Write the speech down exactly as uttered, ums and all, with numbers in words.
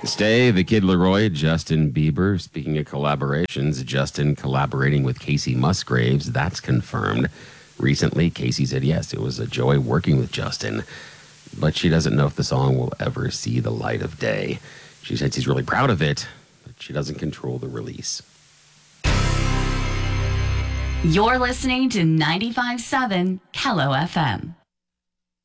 Stay, the Kid Leroy, Justin Bieber. Speaking of collaborations, Justin collaborating with Casey Musgraves. That's confirmed. Recently, Casey said yes, it was a joy working with Justin, but she doesn't know if the song will ever see the light of day. She said she's really proud of it, but she doesn't control the release. You're listening to ninety-five point seven Kello F M.